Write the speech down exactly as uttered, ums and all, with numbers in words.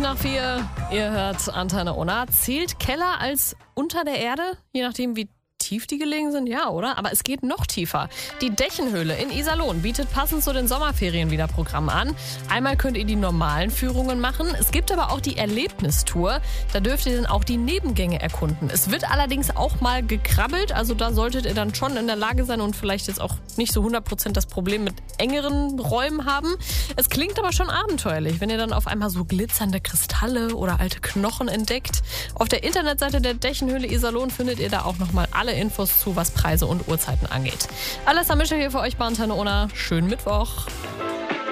nach vier. Ihr hört Antenne Unna. Zählt Keller als unter der Erde? Je nachdem, wie tief die gelegen sind, ja, oder? Aber es geht noch tiefer. Die Dächenhöhle in Iserlohn bietet passend zu den Sommerferien wieder Programm an. Einmal könnt ihr die normalen Führungen machen. Es gibt aber auch die Erlebnistour. Da dürft ihr dann auch die Nebengänge erkunden. Es wird allerdings auch mal gekrabbelt. Also da solltet ihr dann schon in der Lage sein und vielleicht jetzt auch nicht so hundert Prozent das Problem mit engeren Räumen haben. Es klingt aber schon abenteuerlich, wenn ihr dann auf einmal so glitzernde Kristalle oder alte Knochen entdeckt. Auf der Internetseite der Dächenhöhle Iserlohn findet ihr da auch nochmal alle Infos zu, was Preise und Uhrzeiten angeht. Alessa Mischer hier für euch bei Antenne Unna. Schönen Mittwoch.